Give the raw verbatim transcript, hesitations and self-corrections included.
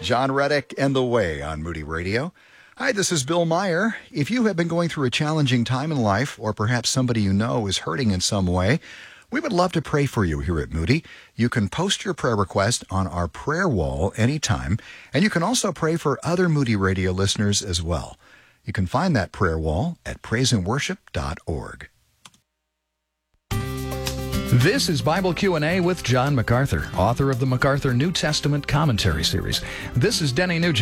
John Reddick and The Way on Moody Radio. Hi, this is Bill Meyer. If you have been going through a challenging time in life, or perhaps somebody you know is hurting in some way, we would love to pray for you here at Moody. You can post your prayer request on our prayer wall anytime, and you can also pray for other Moody Radio listeners as well. You can find that prayer wall at praise and worship dot org. This is Bible Q and A with John MacArthur, author of the MacArthur New Testament Commentary Series. This is Denny Nugent.